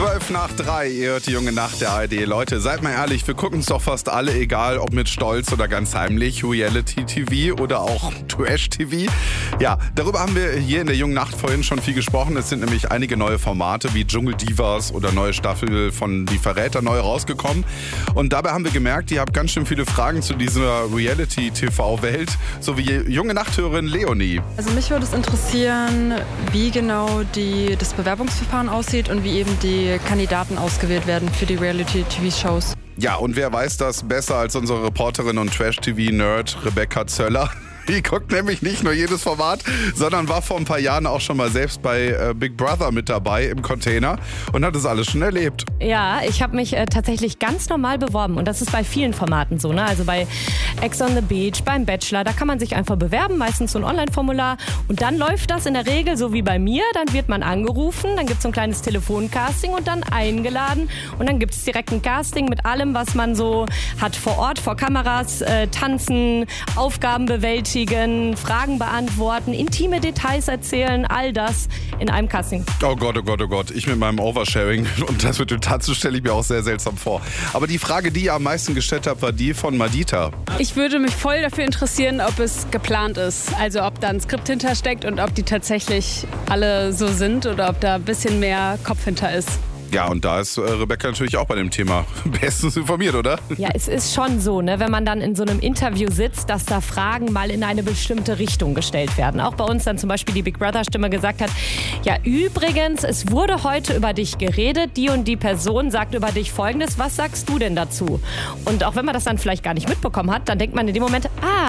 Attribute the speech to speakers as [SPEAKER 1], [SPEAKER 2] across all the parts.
[SPEAKER 1] 12:03, ihr hört die junge Nacht der ARD. Leute, seid mal ehrlich, wir gucken es doch fast alle, egal ob mit Stolz oder ganz heimlich, Reality-TV oder auch Trash-TV. Ja, darüber haben wir hier in der jungen Nacht vorhin schon viel gesprochen. Es sind nämlich einige neue Formate wie Dschungeldivas oder neue Staffel von Die Verräter neu rausgekommen. Und dabei haben wir gemerkt, ihr habt ganz schön viele Fragen zu dieser Reality-TV-Welt, so wie junge Nachthörerin Leonie.
[SPEAKER 2] Also mich würde es interessieren, wie genau das Bewerbungsverfahren aussieht und wie eben die Kandidaten ausgewählt werden für die Reality-TV-Shows.
[SPEAKER 1] Ja, und wer weiß das besser als unsere Reporterin und Trash-TV-Nerd Rebecca Zöller? Die guckt nämlich nicht nur jedes Format, sondern war vor ein paar Jahren auch schon mal selbst bei Big Brother mit dabei im Container und hat das alles schon erlebt.
[SPEAKER 3] Ja, ich habe mich tatsächlich ganz normal beworben und das ist bei vielen Formaten so, ne? Also bei Ex on the Beach, beim Bachelor, da kann man sich einfach bewerben, meistens so ein Online-Formular und dann läuft das in der Regel so wie bei mir, dann wird man angerufen, dann gibt es so ein kleines Telefoncasting und dann eingeladen und dann gibt es direkt ein Casting mit allem, was man so hat vor Ort, vor Kameras, tanzen, Aufgaben bewältigen, Fragen beantworten, intime Details erzählen, all das in einem Casting.
[SPEAKER 1] Oh Gott, oh Gott, oh Gott. Ich mit meinem Oversharing und das mit dem Tanzen stelle ich mir auch sehr seltsam vor. Aber die Frage, die ihr am meisten gestellt habt, war die von Madita.
[SPEAKER 4] Ich würde mich voll dafür interessieren, ob es geplant ist. Also ob da ein Skript hintersteckt und ob die tatsächlich alle so sind oder ob da ein bisschen mehr Kopf hinter ist.
[SPEAKER 1] Ja, und da ist Rebecca natürlich auch bei dem Thema bestens informiert, oder?
[SPEAKER 3] Ja, es ist schon so, ne, wenn man dann in so einem Interview sitzt, dass da Fragen mal in eine bestimmte Richtung gestellt werden. Auch bei uns dann zum Beispiel die Big Brother-Stimme gesagt hat, ja übrigens, es wurde heute über dich geredet, die und die Person sagt über dich Folgendes, was sagst du denn dazu? Und auch wenn man das dann vielleicht gar nicht mitbekommen hat, dann denkt man in dem Moment,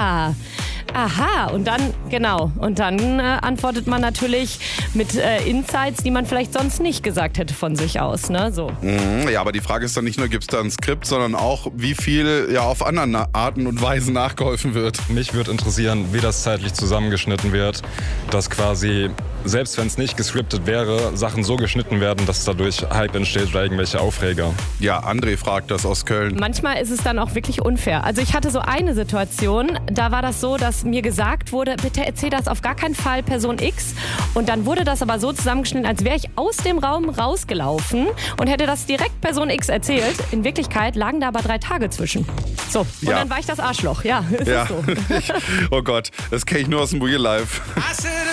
[SPEAKER 3] aha, und dann antwortet man natürlich mit Insights, die man vielleicht sonst nicht gesagt hätte von sich aus. Ne? So.
[SPEAKER 1] Ja, aber die Frage ist dann nicht nur, gibt es da ein Skript, sondern auch, wie viel ja auf anderen Arten und Weisen nachgeholfen wird.
[SPEAKER 5] Mich würde interessieren, wie das zeitlich zusammengeschnitten wird, dass quasi, selbst wenn es nicht gescriptet wäre, Sachen so geschnitten werden, dass dadurch Hype entsteht oder irgendwelche Aufreger.
[SPEAKER 1] Ja, André fragt das aus Köln.
[SPEAKER 3] Manchmal ist es dann auch wirklich unfair. Also ich hatte so eine Situation, da war das so, dass mir gesagt wurde, bitte erzähl das auf gar keinen Fall Person X. Und dann wurde das aber so zusammengeschnitten, als wäre ich aus dem Raum rausgelaufen und hätte das direkt Person X erzählt. In Wirklichkeit lagen da aber 3 Tage zwischen. So, und dann war ich das Arschloch. Ja, ist so.
[SPEAKER 1] Oh Gott, das kenne ich nur aus dem Real Life.